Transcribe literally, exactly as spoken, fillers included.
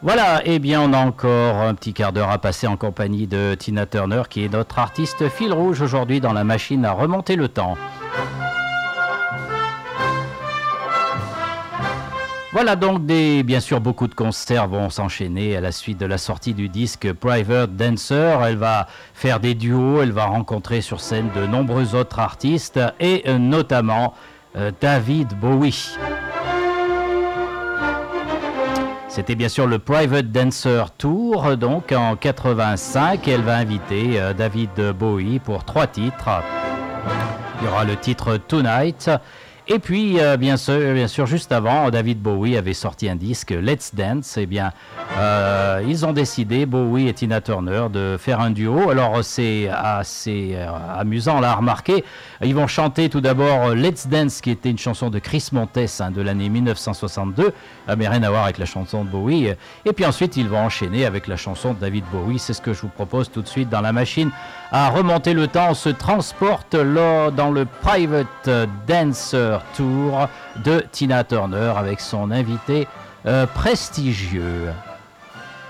Voilà, eh bien on a encore un petit quart d'heure à passer en compagnie de Tina Turner qui est notre artiste fil rouge aujourd'hui dans la machine à remonter le temps. Voilà donc des, bien sûr beaucoup de concerts vont s'enchaîner à la suite de la sortie du disque Private Dancer. Elle va faire des duos, elle va rencontrer sur scène de nombreux autres artistes et euh, notamment euh, David Bowie. C'était bien sûr le Private Dancer Tour, donc en quatre-vingt-cinq. Elle va inviter euh, David Bowie pour trois titres. Il y aura le titre Tonight. Et puis, euh, bien, sûr, bien sûr, juste avant, David Bowie avait sorti un disque, Let's Dance. Eh bien, euh, ils ont décidé, Bowie et Tina Turner, de faire un duo. Alors, c'est assez euh, amusant, là, à remarquer. Ils vont chanter tout d'abord Let's Dance, qui était une chanson de Chris Montes hein, de l'année mille neuf cent soixante-deux, mais rien à voir avec la chanson de Bowie. Et puis ensuite, ils vont enchaîner avec la chanson de David Bowie. C'est ce que je vous propose tout de suite dans la machine à remonter le temps. On se transporte là dans le Private Dancer Tour de Tina Turner avec son invité euh, prestigieux.